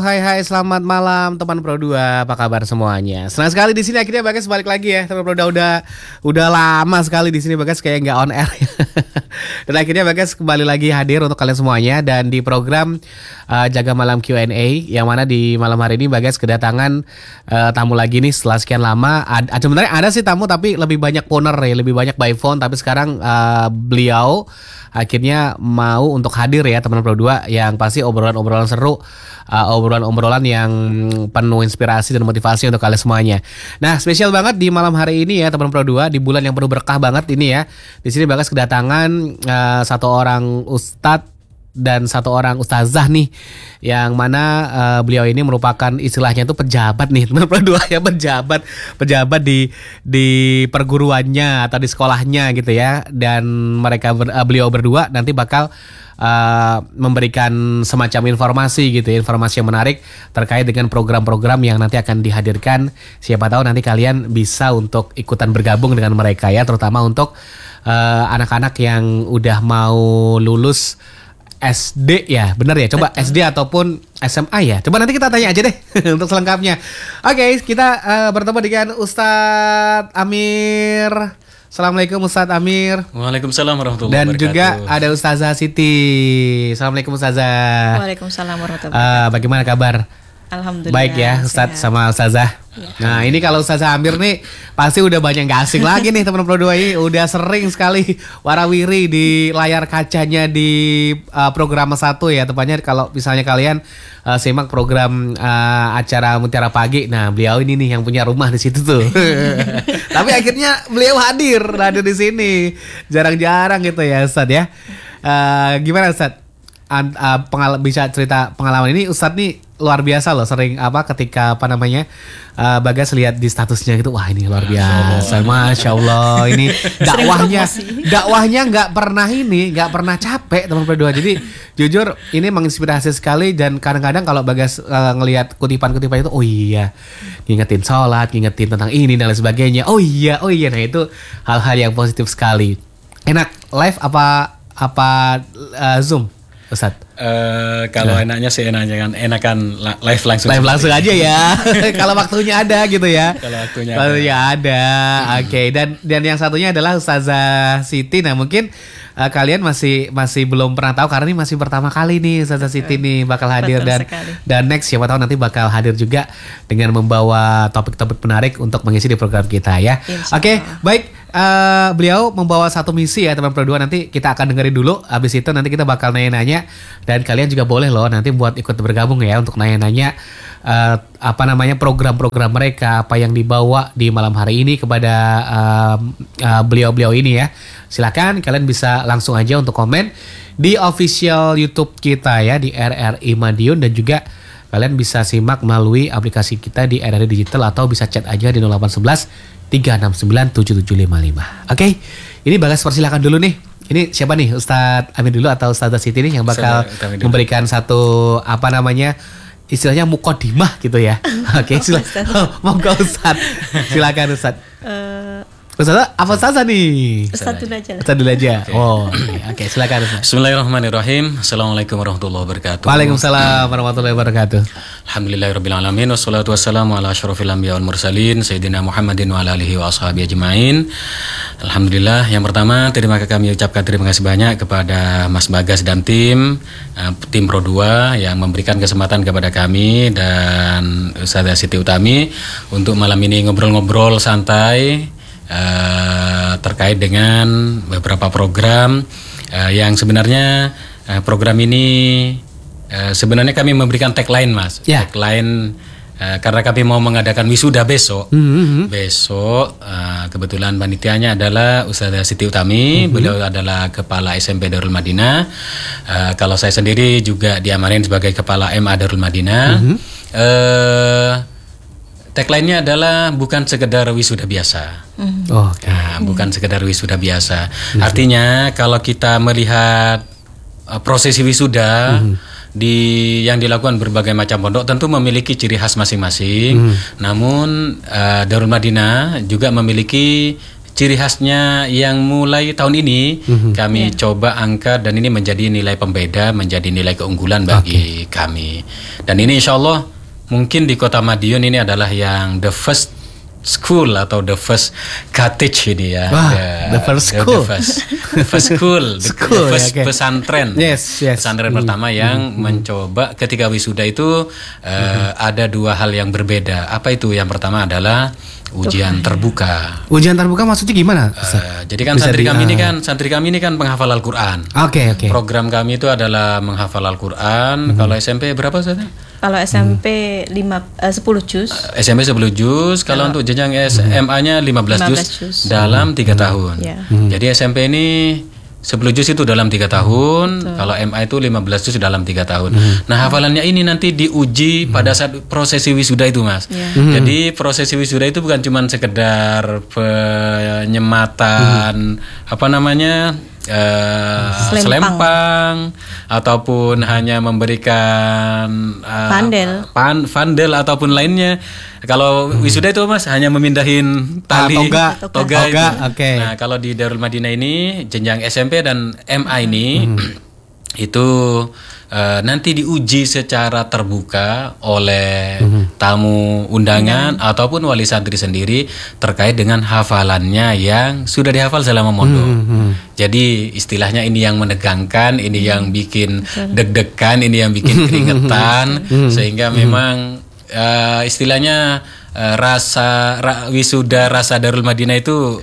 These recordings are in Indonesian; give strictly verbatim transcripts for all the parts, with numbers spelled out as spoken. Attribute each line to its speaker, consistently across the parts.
Speaker 1: hai hai selamat malam teman Pro dua, apa kabar semuanya? Senang sekali di sini akhirnya Bagas balik lagi ya. Teman Pro dua udah udah lama sekali di sini Bagas kayak nggak on air. Dan akhirnya Bagas kembali lagi hadir untuk kalian semuanya dan di program uh, Jaga Malam Q and A yang mana di malam hari ini Bagas kedatangan uh, tamu lagi nih setelah sekian lama. Ad, sebenarnya ada sih tamu tapi lebih banyak phoner ya, lebih banyak by phone, tapi sekarang uh, beliau akhirnya mau untuk hadir ya teman Pro dua, yang pasti obrolan-obrolan seru, uh, obrolan-obrolan yang penuh inspirasi dan motivasi untuk kalian semuanya. Nah, spesial banget di malam hari ini ya teman Pro dua, di bulan yang penuh berkah banget ini ya. Di sini Bagas kedatangan uh, satu orang ustadz dan satu orang ustazah nih, yang mana uh, beliau ini merupakan istilahnya itu pejabat nih teman Pro dua ya, pejabat pejabat di di perguruannya atau di sekolahnya gitu ya. Dan mereka ber, uh, beliau berdua nanti bakal uh, memberikan semacam informasi gitu ya, informasi yang menarik terkait dengan program-program yang nanti akan dihadirkan. Siapa tahu nanti kalian bisa untuk ikutan bergabung dengan mereka ya, terutama untuk uh, anak-anak yang udah mau lulus S D ya, benar ya? Coba betul. S D ataupun S M A ya. Coba nanti kita tanya aja deh untuk selengkapnya. Oke, okay, kita uh, bertemu dengan Ustadz Amir. Assalamualaikum Ustadz Amir.
Speaker 2: Waalaikumsalam warahmatullahi
Speaker 1: Dan
Speaker 2: wabarakatuh.
Speaker 1: juga ada Ustazah Siti. Assalamualaikum Ustazah.
Speaker 3: Waalaikumsalam warahmatullahi wabarakatuh.
Speaker 1: Uh, bagaimana kabar?
Speaker 3: Alhamdulillah.
Speaker 1: Baik ya Ustadz sama Ustazah. Ya. Nah ini kalau Ustazah Amir nih pasti udah banyak gak asing lagi nih teman Pro dua ini. Udah sering sekali warawiri di layar kacanya di uh, program satu ya. Tepatnya kalau misalnya kalian uh, simak program uh, acara Mutiara Pagi. Nah beliau ini nih yang punya rumah di situ tuh. Tapi akhirnya beliau hadir, hadir di sini. Jarang-jarang gitu ya Ustadz ya. Uh, gimana Ustadz? An, uh, pengal- bisa cerita pengalaman ini Ustadz nih luar biasa loh, sering apa ketika apa namanya uh, Bagas lihat di statusnya gitu, wah ini luar biasa, masya Allah ini dakwahnya dakwahnya nggak pernah ini nggak pernah capek teman berdua. Jadi jujur ini menginspirasi sekali, dan kadang-kadang kalau Bagas uh, ngelihat kutipan-kutipan itu, oh iya ngingetin sholat, ngingetin tentang ini dan lain sebagainya, oh iya oh iya nah itu hal-hal yang positif sekali. Enak live apa apa uh, Zoom Ustadz?
Speaker 2: Uh, kalau nah. enaknya sih enaknya kan enakan live langsung.
Speaker 1: Live langsung aja ya. Kalau waktunya ada gitu ya.
Speaker 2: Kalau waktunya
Speaker 1: Kalau
Speaker 2: ada.
Speaker 1: ya ada. Hmm. Oke, okay. dan dan yang satunya adalah Ustazah Siti. Nah, mungkin uh, kalian masih masih belum pernah tahu karena ini masih pertama kali nih Ustazah Siti nih bakal hadir. Betul dan sekali. Dan next siapa tahu nanti bakal hadir juga dengan membawa topik-topik menarik untuk mengisi di program kita ya. Oke, okay, baik. Uh, beliau membawa satu misi ya teman Pro dua, nanti kita akan dengerin dulu. Habis itu nanti kita bakal nanya-nanya, dan kalian juga boleh loh nanti buat ikut bergabung ya untuk nanya-nanya uh, apa namanya program-program mereka, apa yang dibawa di malam hari ini kepada uh, uh, beliau-beliau ini ya. Silakan kalian bisa langsung aja untuk komen di official YouTube kita ya, di R R I Madiun, dan juga kalian bisa simak melalui aplikasi kita di R R I Digital, atau bisa chat aja di nol delapan satu satu tiga enam sembilan tujuh tujuh lima lima. Oke, okay. Ini Bagas persilakan dulu nih. Ini siapa nih, Ustadz Amir dulu atau Ustazah Siti nih yang bakal memberikan satu apa namanya istilahnya mukodimah gitu ya. Oke, okay, silakan. Oh, monggo Ustadz. Silakan Ustadz. Uh, Ustazah apa Ustazah nih?
Speaker 3: Ustadz dulu aja.
Speaker 1: Ustadz dulu aja. Okay. Oh, oke, okay. okay, silakan Ustadz.
Speaker 2: Bismillahirrahmanirrahim. Assalamualaikum warahmatullahi wabarakatuh.
Speaker 1: Waalaikumsalam warahmatullahi wabarakatuh.
Speaker 2: Alhamdulillahirabbil alamin, wassalatu wassalamu ala asyrofil anbiya wal mursalin sayyidina Muhammadin wa ala alihi wa ashabihi ajmain. Alhamdulillah, yang pertama terima kasih kami ucapkan terima kasih banyak kepada Mas Bagas dan tim uh, tim Pro dua yang memberikan kesempatan kepada kami dan Ustazah Siti Utami untuk malam ini ngobrol-ngobrol santai Uh, terkait dengan beberapa program uh, yang sebenarnya uh, program ini uh, sebenarnya kami memberikan tagline Mas, yeah. tagline uh, karena kami mau mengadakan wisuda besok. Mm-hmm. Besok uh, kebetulan panitianya adalah Ustazah Siti Utami, mm-hmm. beliau adalah kepala S M P Darul Madinah. Uh, kalau saya sendiri juga diamanin sebagai kepala M A Darul Madinah. Mm-hmm. Uh, Tagline-nya adalah bukan sekedar wisuda biasa. Mm. Oh, okay. Nah, bukan sekedar wisuda biasa. Mm-hmm. Artinya kalau kita melihat uh, prosesi wisuda mm-hmm. di yang dilakukan berbagai macam pondok tentu memiliki ciri khas masing-masing. Mm-hmm. Namun uh, Darul Madinah juga memiliki ciri khasnya yang mulai tahun ini
Speaker 1: Mhm.
Speaker 2: kami coba angkat dan ini menjadi nilai pembeda, menjadi nilai keunggulan bagi kami. Dan ini insya Allah mungkin di Kota Madiun ini adalah yang the first school atau the first cottage ini ya.
Speaker 1: Wah, the first school.
Speaker 2: The first, the first school, the,
Speaker 1: School,
Speaker 2: the first
Speaker 1: ya, oke.
Speaker 2: pesantren.
Speaker 1: Yes, yes.
Speaker 2: Pesantren
Speaker 1: Hmm.
Speaker 2: pertama yang mencoba ketika wisuda itu eh, ada dua hal yang berbeda. Apa itu? Yang pertama adalah ujian terbuka.
Speaker 1: Ujian terbuka maksudnya gimana? Ustaz?
Speaker 2: Eh, jadi kan
Speaker 1: Bisa
Speaker 2: santri
Speaker 1: di-
Speaker 2: kami ini
Speaker 1: ah.
Speaker 2: kan santri kami ini kan penghafal Al-Qur'an.
Speaker 1: Oke, oke.
Speaker 2: Program kami itu adalah menghafal Al-Qur'an. Kalau S M P berapa saja?
Speaker 3: Kalau S M P lima eh, sepuluh juz.
Speaker 2: S M P sepuluh juz, kalau untuk jenjang S M A-nya lima belas juz
Speaker 3: lima belas juz.
Speaker 2: dalam tiga tahun.
Speaker 3: Ya.
Speaker 2: Jadi S M P ini sepuluh juz itu dalam tiga tahun, kalau M A itu lima belas juz dalam tiga tahun. Nah, hafalannya ini nanti diuji pada saat prosesi wisuda itu, Mas.
Speaker 3: Ya.
Speaker 2: Jadi prosesi wisuda itu bukan cuma sekedar penyematan apa namanya? eh,
Speaker 3: Selempang.
Speaker 2: selempang ataupun hanya memberikan eh,
Speaker 3: Vandel.
Speaker 2: pan, vandel ataupun lainnya. Kalau wisuda itu Mas hanya memindahin tali
Speaker 1: Ah, toga.
Speaker 2: toga,
Speaker 1: Toga,
Speaker 2: itu.
Speaker 1: oke.
Speaker 2: Nah, kalau di Darul Madinah ini jenjang S M P dan M A ini itu eh, nanti diuji secara terbuka oleh tamu undangan ataupun wali santri sendiri terkait dengan hafalannya yang sudah dihafal selama mondok. Jadi istilahnya ini yang menegangkan, ini yang bikin deg-degan, ini yang bikin keringetan, sehingga memang eh, istilahnya eh, rasa ra- wisuda rasa Darul Madinah itu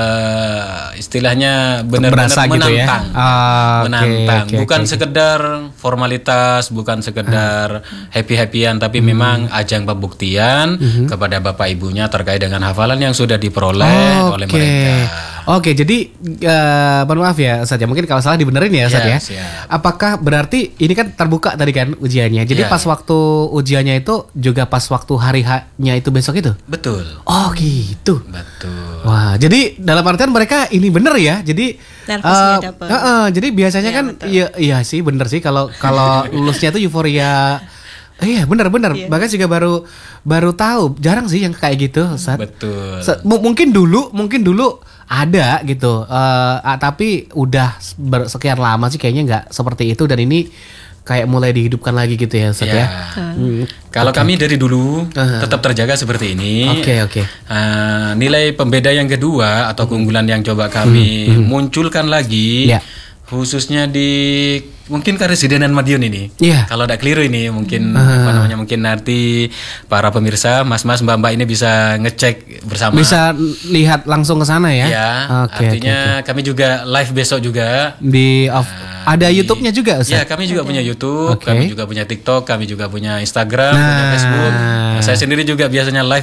Speaker 2: eh, istilahnya benar-benar
Speaker 1: Berasa gitu ya?
Speaker 2: menantang,
Speaker 1: Ah, oke,
Speaker 2: menantang,
Speaker 1: oke,
Speaker 2: bukan
Speaker 1: oke.
Speaker 2: sekedar formalitas, bukan sekedar happy-happyan, tapi memang ajang pembuktian kepada bapak ibunya terkait dengan hafalan yang sudah diperoleh oleh
Speaker 1: Oke.
Speaker 2: mereka.
Speaker 1: Oke, jadi eh, mohon maaf ya Ustaz ya, mungkin kalau salah dibenerin ya Ustaz
Speaker 2: Ya,
Speaker 1: ya.
Speaker 2: siap.
Speaker 1: Apakah berarti ini kan terbuka tadi kan ujiannya. Jadi
Speaker 2: Ya.
Speaker 1: pas waktu ujiannya itu juga pas waktu hari H-nya itu besok itu?
Speaker 2: Betul,
Speaker 1: Oh, gitu.
Speaker 2: betul.
Speaker 1: Wah, jadi dalam artian mereka ini bener ya. Jadi
Speaker 3: Nervousnya
Speaker 1: eh,
Speaker 3: dapet.
Speaker 1: eh, eh, jadi biasanya
Speaker 3: Iya,
Speaker 1: kan
Speaker 3: betul.
Speaker 1: iya iya sih bener sih kalau kalau lulusnya tuh euforia. Iya bener-bener.
Speaker 3: Iya.
Speaker 1: Bahkan juga baru baru tahu. Jarang sih yang kayak gitu, Ustaz.
Speaker 2: Betul.
Speaker 1: Se- mu- mungkin dulu mungkin dulu ada gitu. Eh, ah, tapi udah ber- sekian lama sih kayaknya nggak seperti itu dan ini kayak mulai dihidupkan lagi gitu ya, Ustaz
Speaker 2: Ya.
Speaker 1: ya. Hmm.
Speaker 2: Kalau kami dari dulu
Speaker 1: Uh-huh.
Speaker 2: tetap terjaga seperti ini.
Speaker 1: Oke, oke.
Speaker 2: Uh, nilai pembeda yang kedua atau keunggulan yang coba kami munculkan lagi,
Speaker 1: Ya.
Speaker 2: khususnya di mungkin Karesidenan Madiun ini.
Speaker 1: Iya.
Speaker 2: Kalau tidak keliru ini mungkin
Speaker 1: Uh.
Speaker 2: apa namanya mungkin nanti para pemirsa, mas-mas, mbak-mbak ini bisa ngecek bersama.
Speaker 1: Bisa lihat langsung ke sana ya.
Speaker 2: Ya.
Speaker 1: Oke,
Speaker 2: artinya kami juga live besok juga.
Speaker 1: di off, ada
Speaker 2: di-
Speaker 1: YouTube-nya juga Ustaz?
Speaker 2: Ya, kami juga punya YouTube,
Speaker 1: Oke.
Speaker 2: kami juga punya TikTok, kami juga punya Instagram,
Speaker 1: Nah.
Speaker 2: punya Facebook. Nah, saya sendiri juga biasanya live